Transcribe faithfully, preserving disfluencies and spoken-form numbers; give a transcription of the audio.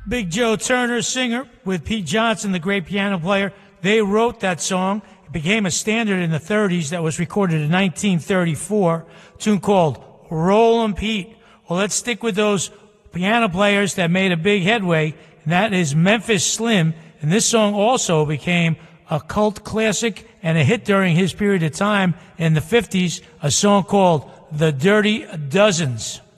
Big Joe Turner, singer, with Pete Johnson, the great piano player. They wrote that song. It became a standard in the thirties that was recorded in nineteen thirty-four, a tune called Rollin' Pete. Well, let's stick with those piano players that made a big headway, and that is Memphis Slim. And this song also became a cult classic and a hit during his period of time in the fifties, a song called The Dirty Dozens.